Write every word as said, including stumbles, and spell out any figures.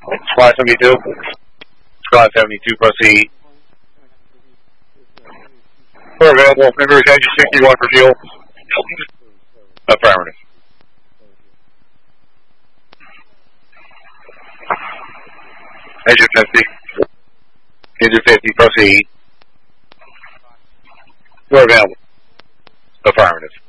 Squad seventy-two. Squad seventy-two, proceed. We're available. Members, engine sixty-one for fuel. Affirmative. Engine fifty. Engine fifty, proceed. We're available. Affirmative.